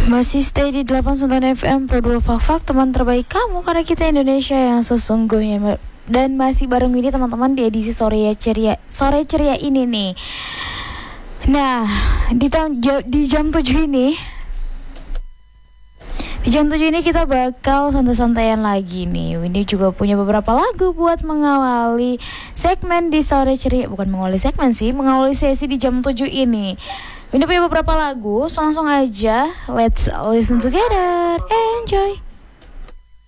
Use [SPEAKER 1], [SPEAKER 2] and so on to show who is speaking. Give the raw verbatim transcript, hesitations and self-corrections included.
[SPEAKER 1] Masih stay di delapan puluh sembilan F M Pro dua Fak-Fak, teman terbaik kamu karena kita Indonesia yang sesungguhnya. Dan masih bareng ini teman-teman di edisi sore ya ceria sore ceria ini nih. Nah, di, tam, di jam tujuh ini Di jam tujuh ini kita bakal santai-santaian lagi nih. Windy juga punya beberapa lagu buat mengawali segmen di sore ceria. Bukan mengawali segmen sih, mengawali sesi di jam tujuh ini. Windy punya beberapa lagu, so langsung aja let's listen together, enjoy.